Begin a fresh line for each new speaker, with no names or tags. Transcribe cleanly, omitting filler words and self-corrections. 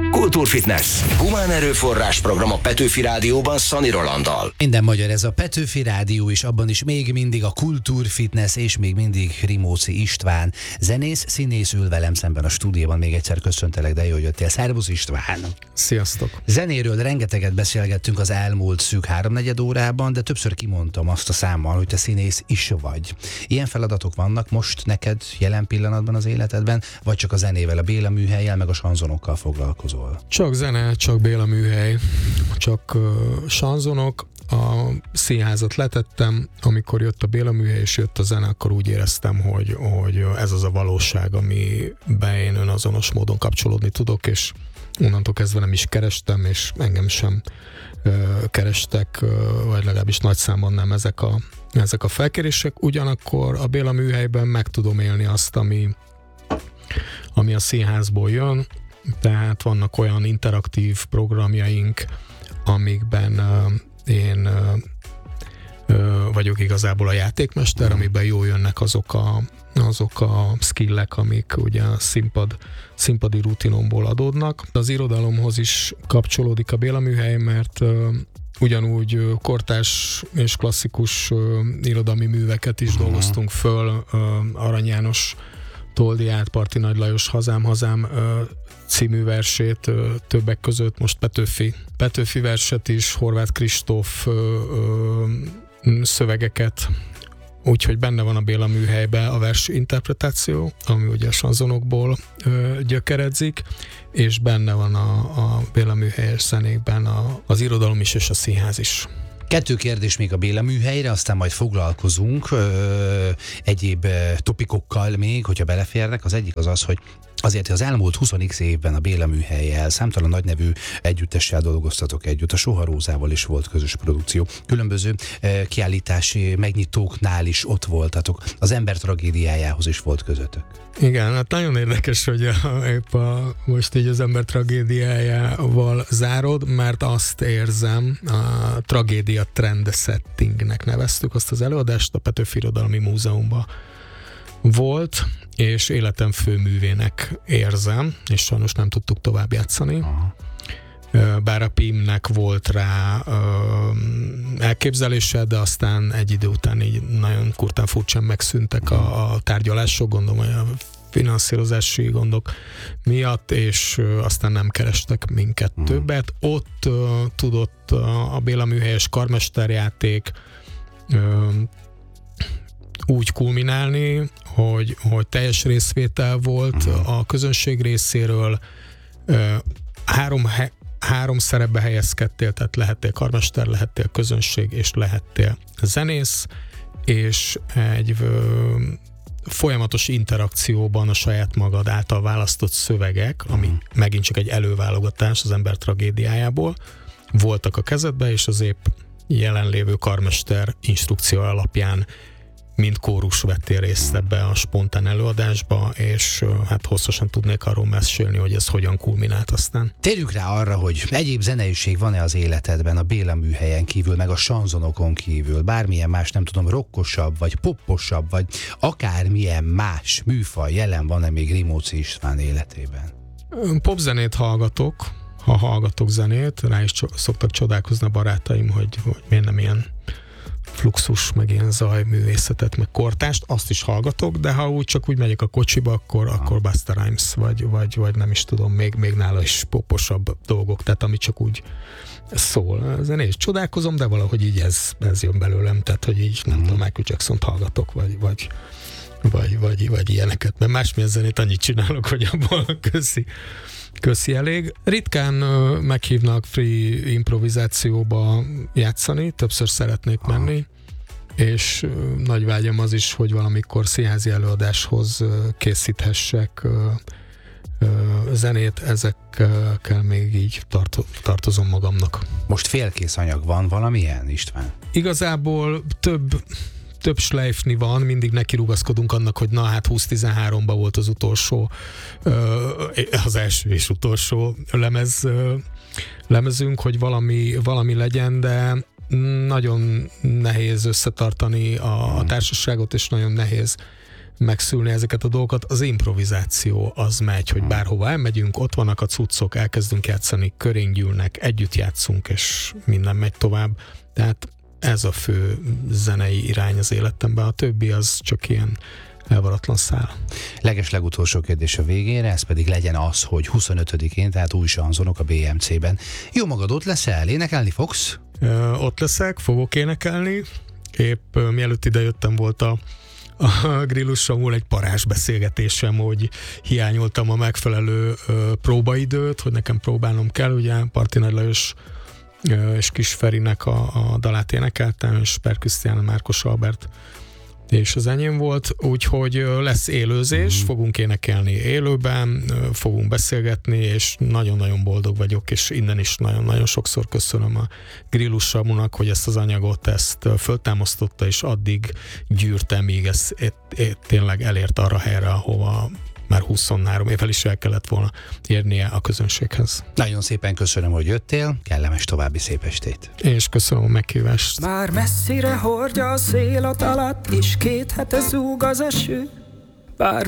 Kultúrfitness. Humán erőforrás program a Petőfi Rádióban Szani Rolanddal.
Minden magyar, ez a Petőfi Rádió, és abban is még mindig a Kultúrfitness, és még mindig Rimóci István. Zenész, színész ül velem szemben a stúdióban. Még egyszer köszöntelek, de jó, hogy jöttél. Szervusz István!
Sziasztok!
Zenéről rengeteget beszélgettünk az elmúlt szűk 3-4 órában, de többször kimondtam azt a számmal, hogy te színész is vagy. Ilyen feladatok vannak most neked jelen pillanatban az életedben, vagy csak a zenével, a Béla műhellyel, meg a sanzonokkal foglalkozol?
Csak zene, csak Béla műhely, csak sanzonok. A színházat letettem, amikor jött a Béla műhely és jött a zene, akkor úgy éreztem, hogy ez az a valóság, amiben én önazonos módon kapcsolódni tudok, és onnantól kezdve nem is kerestem, és engem sem kerestek, vagy legalábbis nagy számban nem ezek a felkérések. Ugyanakkor a Béla műhelyben meg tudom élni azt, ami a színházból jön, tehát vannak olyan interaktív programjaink, amikben én vagyok igazából a játékmester, amiben jól jönnek azok a skillek, amik ugye a színpadi rutinomból adódnak. Az irodalomhoz is kapcsolódik a Béla műhely, mert ugyanúgy kortárs és klasszikus irodalmi műveket is dolgoztunk föl. Arany János Toldiát, Parti Nagy Lajos Hazám című versét, többek között most Petőfi verset is, Horváth Kristóf szövegeket, úgyhogy benne van a Béla műhelyben a vers interpretáció, ami ugye a sanzonokból gyökeredzik, és benne van a Béla műhelyes zenékben az irodalom is és a színház is.
2 kérdés még a Béla műhelyre, aztán majd foglalkozunk egyéb topikokkal még, hogyha beleférnek. Az egyik az, hogy azért az elmúlt 20x évben a Béla műhellyel számtalan nagynevű együttessel dolgoztatok együtt. A Soharózával is volt közös produkció. Különböző kiállítási megnyitóknál is ott voltatok. Az Ember tragédiájához is volt közöttök.
Igen, hát nagyon érdekes, hogy most így az Ember tragédiájával zárod, mert azt érzem, a tragédia trend settingnek neveztük azt az előadást, a Petőfi Irodalmi Múzeumban volt, és életem főművének érzem, és sajnos nem tudtuk tovább játszani. Bár a PIM-nek volt rá elképzelése, de aztán egy idő után így nagyon kurtán furcsán megszűntek a tárgyalások, gondolom, hogy a finanszírozási gondok miatt, és aztán nem kerestek minket többet. Ott tudott a Béla műhelyes karmesterjáték úgy kulminálni, hogy teljes részvétel volt a közönség részéről, 3 szerepbe helyezkedtél, tehát lehettél karmester, lehettél közönség, és lehettél zenész, és egy folyamatos interakcióban a saját magad által választott szövegek, ami megint csak egy előválogatás az Ember tragédiájából, voltak a kezedbe, és az épp jelenlévő karmester instrukció alapján mint kórus vettél részt ebbe a spontán előadásba, és hát hosszasan tudnék arról mesélni, hogy ez hogyan kulminált aztán.
Térjük rá arra, hogy egyéb zeneiség van-e az életedben a Béla műhelyen kívül, meg a sanzonokon kívül, bármilyen más, nem tudom, rockosabb, vagy popposabb, vagy akármilyen más műfaj jelen van-e még Rimóci István életében?
Popzenét hallgatok, ha hallgatok zenét, rá is szoktak csodálkozni a barátaim, hogy miért nem ilyen fluxus, meg ilyen zajművészetet, meg kortást, azt is hallgatok, de ha úgy megyek a kocsiba, akkor Busta Rhymes, vagy nem is tudom, még nála is poposabb dolgok, tehát ami csak úgy szól. Ezen én is csodálkozom, de valahogy így ez jön belőlem, tehát hogy így nem tudom, Michael Jackson-t hallgatok, vagy ilyeneket, mert másmilyen zenét annyit csinálok, hogy abból köszi elég. Ritkán meghívnak free improvizációba játszani, többször szeretnék menni, és nagy vágyam az is, hogy valamikor színházi előadáshoz készíthessek zenét, ezekkel még így tartozom magamnak.
Most félkész anyag van valamilyen, István?
Igazából több schleifni van, mindig nekirugaszkodunk annak, hogy na hát 2013-ban volt az utolsó, az első és utolsó lemezünk, hogy valami legyen, de nagyon nehéz összetartani a társaságot, és nagyon nehéz megszülni ezeket a dolgokat. Az improvizáció az megy, hogy bárhova elmegyünk, ott vannak a cuccok, elkezdünk játszani, körénk gyűlnek, együtt játszunk, és minden megy tovább. Tehát ez a fő zenei irány az életemben, a többi az csak ilyen elvaratlan szál.
Legutolsó kérdés a végére, ez pedig legyen az, hogy 25-én, tehát új Sanzonok a BMC-ben. Jó magad ott leszel? Énekelni fogsz?
Ott leszek, fogok énekelni. Épp mielőtt idejöttem volt a Grillus Samul egy parázsbeszélgetésem, hogy hiányoltam a megfelelő próbaidőt, hogy nekem próbálnom kell, ugye Parti Nagy Lajos és Kis Ferinek a dalát énekeltem, és Perküsztián Márkos Albert és az enyém volt, úgyhogy lesz élőzés, fogunk énekelni élőben, fogunk beszélgetni, és nagyon-nagyon boldog vagyok, és innen is nagyon-nagyon sokszor köszönöm a Grillus Samunak, hogy ezt az anyagot, ezt föltámasztotta, és addig gyűrte, míg ez tényleg elért arra helyre, ahova már 23 évvel is el kellett volna érnie a közönséghez.
Nagyon szépen köszönöm, hogy jöttél, kellemes további szép estét.
Én is köszönöm a meghívást.
Már messzire hordja a szél a talat, és 2 hete zúg az eső. Bár